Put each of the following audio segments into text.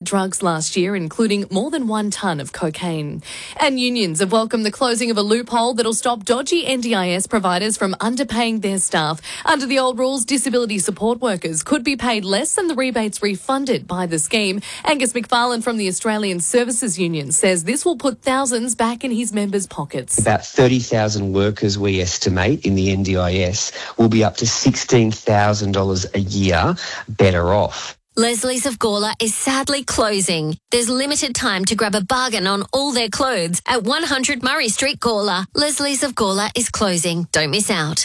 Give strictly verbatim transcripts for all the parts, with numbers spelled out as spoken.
drugs last year, including more than one tonne of cocaine. And unions have welcomed the closing of a loophole that'll stop dodgy N D I S providers from underpaying their staff. Under the old rules, disability support workers could be paid less than the rebates refunded by the scheme. Angus McFarlane from the Australian Services Union says this will put thousands back in his members' pockets. About thirty thousand workers, we estimate, in the N D I S will be up to sixteen thousand dollars a year better off. Leslie's of Gawler is sadly closing. There's limited time to grab a bargain on all their clothes at one hundred Murray Street, Gawler. Leslie's of Gawler is closing. Don't miss out.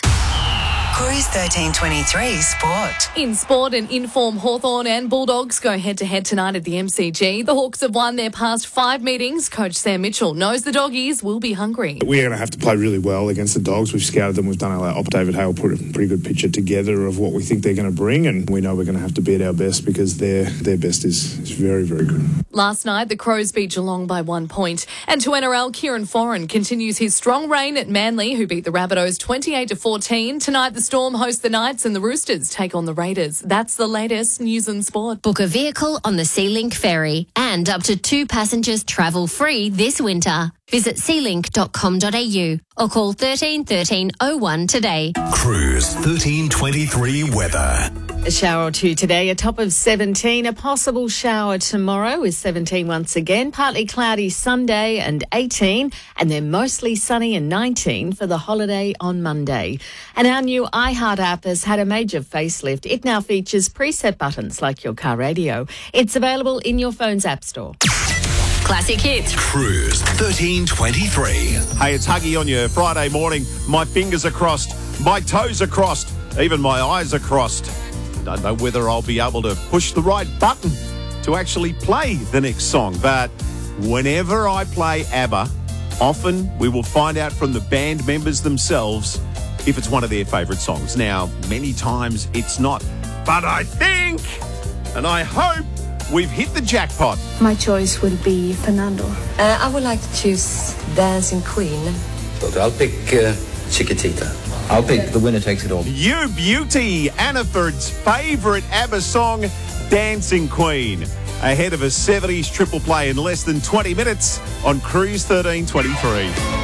Cruise thirteen twenty-three Sport. In sport, and in-form Hawthorn and Bulldogs go head-to-head tonight at the M C G. The Hawks have won their past five meetings. Coach Sam Mitchell knows the Doggies will be hungry. We're going to have to play really well against the Dogs. We've scouted them. We've done our op. David Hale put a pretty good picture together of what we think they're going to bring, and we know we're going to have to be at our best because their their best is, is very, very good. Last night, the Crows beat Geelong by one point. And to N R L, Kieran Foran continues his strong reign at Manly, who beat the Rabbitohs twenty-eight to fourteen. Tonight, the Storm host the Knights and the Roosters take on the Raiders. That's the latest news and sport. Book a vehicle on the Sealink ferry and up to two passengers travel free this winter. Visit sealink dot com dot a u or call thirteen thirteen oh one today. Cruise thirteen twenty-three weather. A shower or two today, a top of seventeen. A possible shower tomorrow with seventeen once again. Partly cloudy Sunday and eighteen. And then mostly sunny and nineteen for the holiday on Monday. And our new iHeart app has had a major facelift. It now features preset buttons like your car radio. It's available in your phone's app store. Classic hits. Cruise thirteen twenty-three. Hey, it's Huggy on your Friday morning. My fingers are crossed. My toes are crossed. Even my eyes are crossed. Don't know whether I'll be able to push the right button to actually play the next song. But whenever I play ABBA, often we will find out from the band members themselves if it's one of their favourite songs. Now, many times it's not. But I think, and I hope, we've hit the jackpot. My choice will be Fernando. Uh, I would like to choose Dancing Queen. I'll pick uh, Chiquitita. I'll pick The Winner Takes It All. You Beauty, Annaford's favourite ABBA song, Dancing Queen. Ahead of a seventies triple play in less than twenty minutes on Cruise thirteen twenty-three.